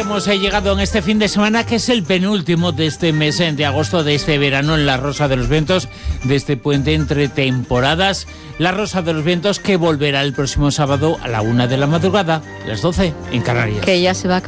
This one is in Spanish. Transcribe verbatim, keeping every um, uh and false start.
hemos llegado en este fin de semana, que es el penúltimo de este mes de agosto, de este verano en la Rosa de los Vientos, de este puente entre temporadas. La Rosa de los Vientos, que volverá el próximo sábado a la una de la madrugada, las doce en Canarias. Que ya se va a